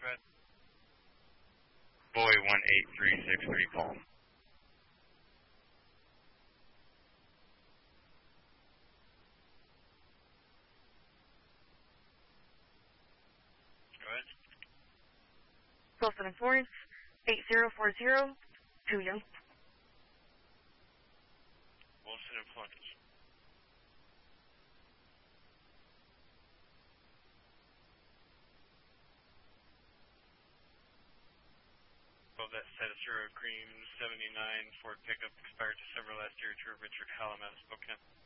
ahead. Boy 18363, call. Go ahead. Wilson Florence, 8040, Julia. Wilson and Florence. Above that set of Zero Cream 79 Ford pickup expired December last year to Richard Hallam out of Spokane.